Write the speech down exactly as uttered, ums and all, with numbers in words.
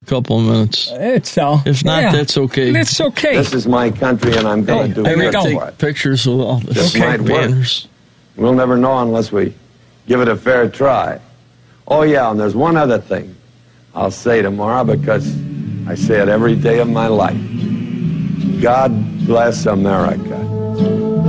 couple of minutes. It's all. If not, yeah, that's okay. It's okay. This is my country, and I'm going to do there we it go. Take for it. pictures of all this. This might work. banners. We'll never know unless we give it a fair try. Oh, yeah, and there's one other thing I'll say tomorrow, because I say it every day of my life. God bless America.